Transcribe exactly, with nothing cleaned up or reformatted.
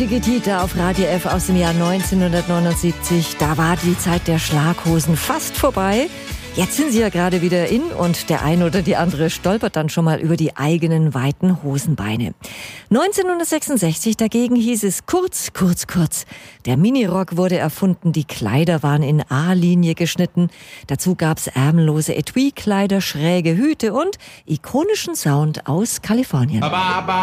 Tita auf Radio F aus dem Jahr neunzehnhundertneunundsiebzig. Da war die Zeit der Schlaghosen fast vorbei. Jetzt sind sie ja gerade wieder in und der eine oder die andere stolpert dann schon mal über die eigenen weiten Hosenbeine. neunzehnhundertsechsundsechzig dagegen hieß es kurz, kurz, kurz. Der Minirock wurde erfunden, die Kleider waren in A-Linie geschnitten. Dazu gab's ärmellose Etui-Kleider, schräge Hüte und ikonischen Sound aus Kalifornien.